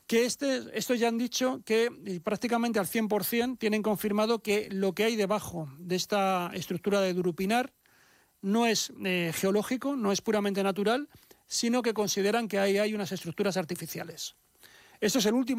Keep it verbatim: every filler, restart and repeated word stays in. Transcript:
que este, estos ya han dicho que prácticamente al cien por ciento tienen confirmado que lo que hay debajo de esta estructura de Durupinar no es eh, geológico, no es puramente natural, sino que consideran que ahí hay unas estructuras artificiales. Esto es el último